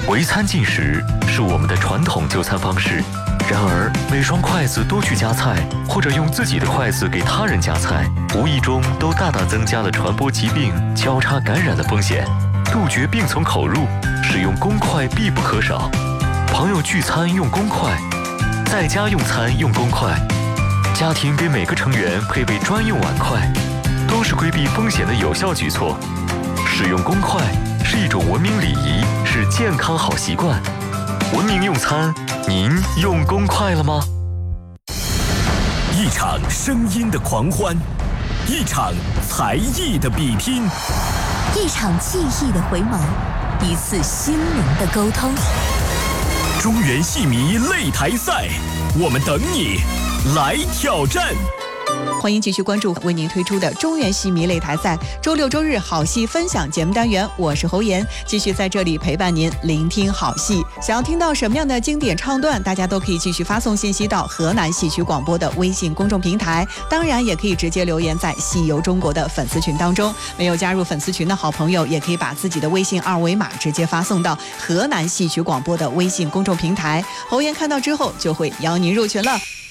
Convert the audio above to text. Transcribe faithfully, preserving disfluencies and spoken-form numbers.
围餐进食是我们的传统就餐方式，然而每双筷子多去夹菜，或者用自己的筷子给他人夹菜，无意中都大大增加了传播疾病、交叉感染的风险。杜绝病从口入，使用公筷必不可少。朋友聚餐用公筷，在家用餐用公筷，家庭给每个成员配备专用碗筷，都是规避风险的有效举措。使用公筷是一种文明礼仪，是健康好习惯。文明用餐，您用公筷了吗？ 一场声音的狂欢，一场才艺的比拼， 一场记忆的回眸，一次心灵的沟通。 中原戏迷擂台赛，我们等你来挑战。 欢迎继续关注为您推出的中原戏迷擂台赛，周六周日好戏分享节目单元，我是侯妍，继续在这里陪伴您聆听好戏。想要听到什么样的经典唱段，大家都可以继续发送信息到河南戏曲广播的微信公众平台，当然也可以直接留言在戏游中国的粉丝群当中。没有加入粉丝群的好朋友，也可以把自己的微信二维码直接发送到河南戏曲广播的微信公众平台，侯妍看到之后就会邀您入群了。